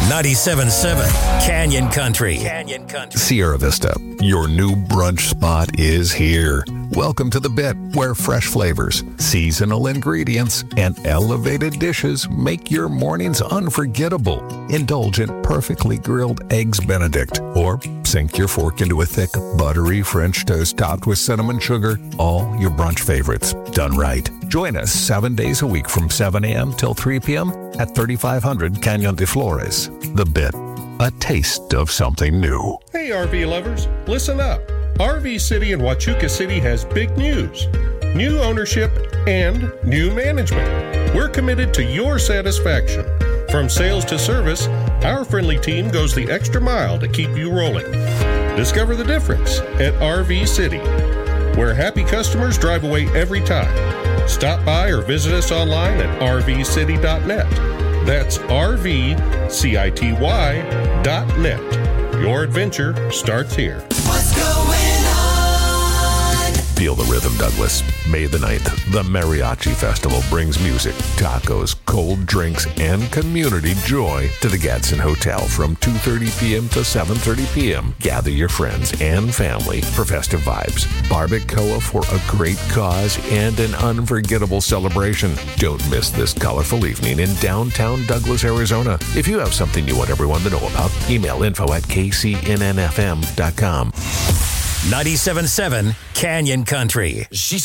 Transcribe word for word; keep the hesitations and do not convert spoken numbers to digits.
ninety-seven point seven Canyon Country. Canyon Country. Sierra Vista, your new brunch spot is here. Welcome to The Bit, where fresh flavors, seasonal ingredients, and elevated dishes make your mornings unforgettable. Indulge in perfectly grilled Eggs Benedict, or sink your fork into a thick, buttery French toast topped with cinnamon sugar. All your brunch favorites, done right. Join us seven days a week from seven a.m. till three p.m. at thirty-five hundred Canyon de Flores. The Bit, a taste of something new. Hey, R V lovers, listen up. R V City in Huachuca City has big news. New ownership and new management. We're committed to your satisfaction. From sales to service, our friendly team goes the extra mile to keep you rolling. Discover the difference at R V City, where happy customers drive away every time. Stop by or visit us online at r v city dot net. That's R V city dot net. Your adventure starts here. What's going on? Feel the rhythm, Douglas. May the ninth, the Mariachi Festival brings music, tacos, cold drinks, and community joy to the Gadsden Hotel from two thirty p.m. to seven thirty p.m. Gather your friends and family for festive vibes, barbacoa for a great cause, and an unforgettable celebration. Don't miss this colorful evening in downtown Douglas, Arizona. If you have something you want everyone to know about, email info at k c n n f m dot com. ninety-seven point seven Canyon Country. She